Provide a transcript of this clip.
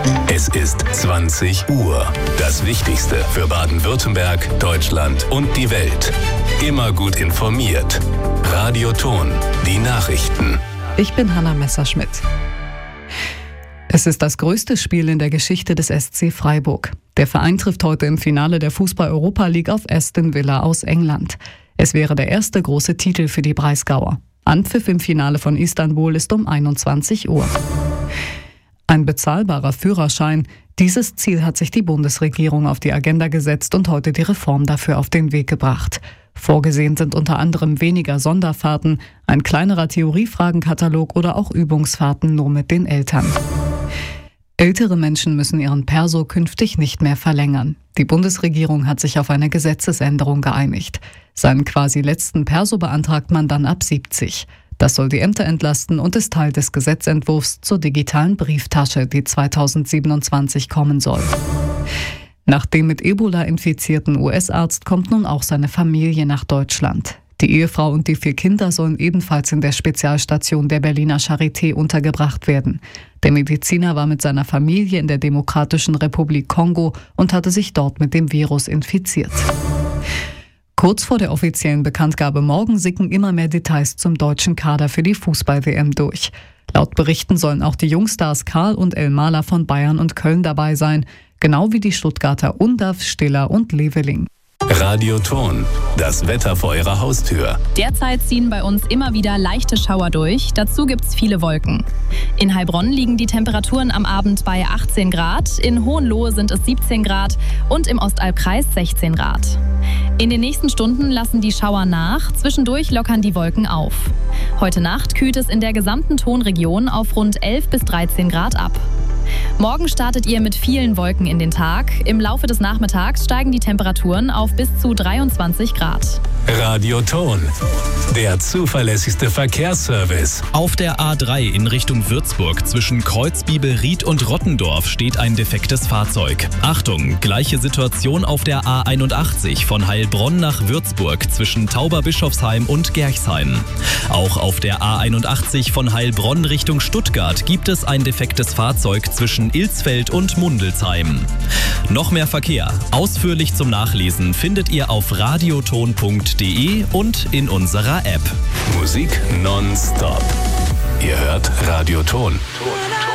Es ist 20 Uhr. Das Wichtigste für Baden-Württemberg, Deutschland und die Welt. Immer gut informiert. Radio Ton, die Nachrichten. Ich bin Hanna Messerschmidt. Es ist das größte Spiel in der Geschichte des SC Freiburg. Der Verein trifft heute im Finale der Fußball-Europa League auf Aston Villa aus England. Es wäre der erste große Titel für die Breisgauer. Anpfiff im Finale von Istanbul ist um 21 Uhr. Ein bezahlbarer Führerschein. Dieses Ziel hat sich die Bundesregierung auf die Agenda gesetzt und heute die Reform dafür auf den Weg gebracht. Vorgesehen sind unter anderem weniger Sonderfahrten, ein kleinerer Theoriefragenkatalog oder auch Übungsfahrten nur mit den Eltern. Ältere Menschen müssen ihren Perso künftig nicht mehr verlängern. Die Bundesregierung hat sich auf eine Gesetzesänderung geeinigt. Seinen quasi letzten Perso beantragt man dann ab 70. Das soll die Ämter entlasten und ist Teil des Gesetzentwurfs zur digitalen Brieftasche, die 2027 kommen soll. Nach dem mit Ebola infizierten US-Arzt kommt nun auch seine Familie nach Deutschland. Die Ehefrau und die 4 Kinder sollen ebenfalls in der Spezialstation der Berliner Charité untergebracht werden. Der Mediziner war mit seiner Familie in der Demokratischen Republik Kongo und hatte sich dort mit dem Virus infiziert. Kurz vor der offiziellen Bekanntgabe morgen sicken immer mehr Details zum deutschen Kader für die Fußball-WM durch. Laut Berichten sollen auch die Jungstars Karl und Elmaler von Bayern und Köln dabei sein, genau wie die Stuttgarter Undav, Stiller und Leveling. Radio Ton, das Wetter vor Ihrer Haustür. Derzeit ziehen bei uns immer wieder leichte Schauer durch. Dazu gibt's viele Wolken. In Heilbronn liegen die Temperaturen am Abend bei 18 Grad, in Hohenlohe sind es 17 Grad und im Ostalbkreis 16 Grad. In den nächsten Stunden lassen die Schauer nach, zwischendurch lockern die Wolken auf. Heute Nacht kühlt es in der gesamten Tonregion auf rund 11 bis 13 Grad ab. Morgen startet ihr mit vielen Wolken in den Tag. Im Laufe des Nachmittags steigen die Temperaturen auf bis zu 23 Grad. Radio Ton, der zuverlässigste Verkehrsservice. Auf der A3 in Richtung Würzburg zwischen Kreuzbibelried und Rottendorf steht ein defektes Fahrzeug. Achtung, gleiche Situation auf der A81 von Heilbronn nach Würzburg zwischen Tauberbischofsheim und Gerchsheim. Auch auf der A81 von Heilbronn Richtung Stuttgart gibt es ein defektes Fahrzeug zwischen Ilsfeld und Mundelsheim. Noch mehr Verkehr, ausführlich zum Nachlesen, findet ihr auf radioton.de und in unserer App. Musik nonstop. Ihr hört Radio Ton.